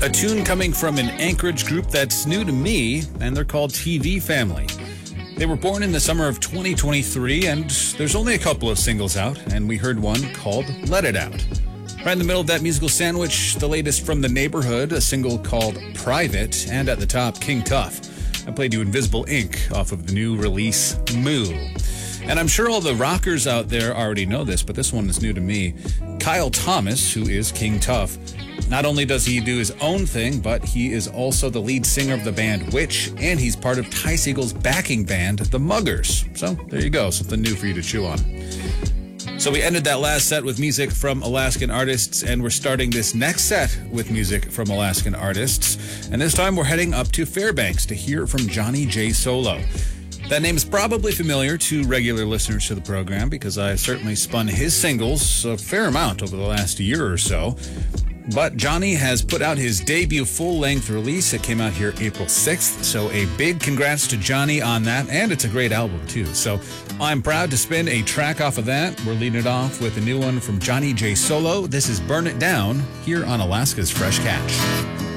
A tune coming from an Anchorage group that's new to me, and they're called TV Family. They were born in the summer of 2023, and there's only a couple of singles out, and we heard one called Let It Out. Right in the middle of that musical sandwich, the latest from The Neighborhood, a single called Private, and at the top, King Tough. I played you Invisible Ink off of the new release, Moo. And I'm sure all the rockers out there already know this, but this one is new to me. Kyle Thomas, who is King Tough, not only does he do his own thing, but he is also the lead singer of the band Witch, and he's part of Ty Segall's backing band, The Muggers. So there you go, something new for you to chew on. So we ended that last set with music from Alaskan artists, and we're starting this next set with music from Alaskan artists. And this time we're heading up to Fairbanks to hear from Johnny J. Solo. That name is probably familiar to regular listeners to the program because I certainly spun his singles a fair amount over the last year or so. But Johnny has put out his debut full-length release. It came out here April 6th, so a big congrats to Johnny on that, and it's a great album, too. So I'm proud to spin a track off of that. We're leading it off with a new one from Johnny J. Solo. This is Burn It Down here on Alaska's Fresh Catch.